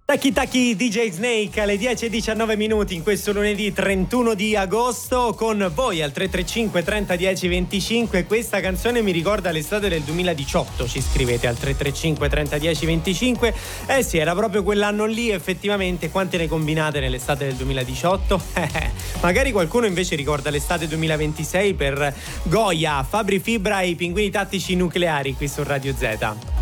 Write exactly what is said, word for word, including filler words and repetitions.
Tacchi tacchi D J Snake alle dieci e diciannove minuti in questo lunedì trentuno di agosto con voi al tre tre cinque trenta dieci venticinque. Questa canzone mi ricorda l'estate del duemiladiciotto, ci scrivete al tre tre cinque trenta dieci venticinque. Eh sì, era proprio quell'anno lì effettivamente. Quante ne combinate nell'estate del duemiladiciotto? Magari qualcuno invece ricorda l'estate duemilaventisei per Goya, Fabri Fibra e i Pinguini Tattici Nucleari qui su Radio Z.